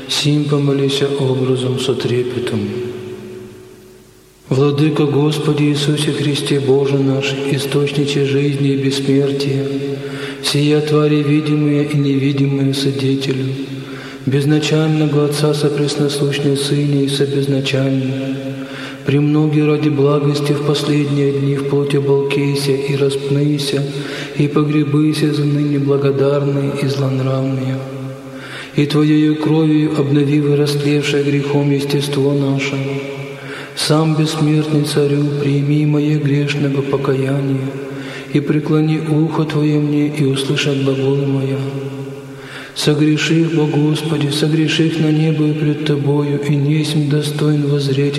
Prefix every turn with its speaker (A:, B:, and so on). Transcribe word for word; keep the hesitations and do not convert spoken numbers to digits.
A: сим помолися образом со трепетом. Владыка Господи Иисусе Христе Боже наш, источниче жизни и бессмертия, сия твари видимые и невидимые Содетелю, безначального Отца сопресносущной Сыне и собезначальной, премноги ради благости в последние дни в плоти оболкейся и распнися, и погребыся за ныне благодарные и злонравные. И Твоею кровью обновив и растлевшее грехом естество наше, сам бессмертный Царю, прими мое грешного покаяние, и преклони ухо Твое мне, и услыши глаголы моя. Согреших, Бо Господи, согреших на небо и пред Тобою, и несмь достоин воззреть